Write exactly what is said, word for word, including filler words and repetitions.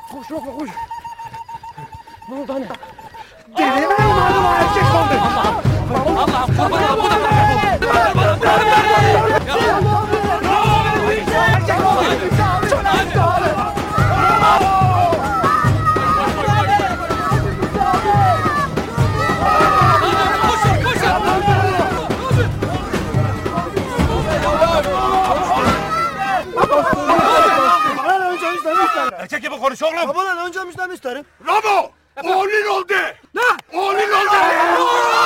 Koş Roko koş. Ne oldu anne? Deli mi vardı o erkek oldu? Allah'ım kurban ol. Bu da Erkek gibi konuş oğlum. Babadan önce müjdemi isterim. Ramo! Oğlun oldu! Ne? Oğlun oldu!